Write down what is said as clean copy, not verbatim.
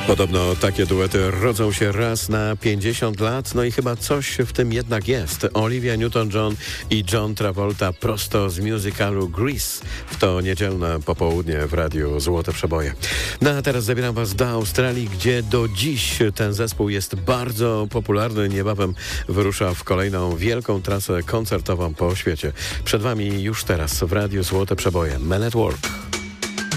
Podobno takie duety rodzą się raz na 50 lat, no i chyba coś w tym jednak jest. Olivia Newton-John i John Travolta prosto z musicalu Grease w to niedzielne popołudnie w radiu Złote Przeboje. No a teraz zabieram was do Australii, gdzie do dziś ten zespół jest bardzo popularny. Niebawem wyrusza w kolejną wielką trasę koncertową po świecie. Przed wami już teraz w radiu Złote Przeboje Men at Work.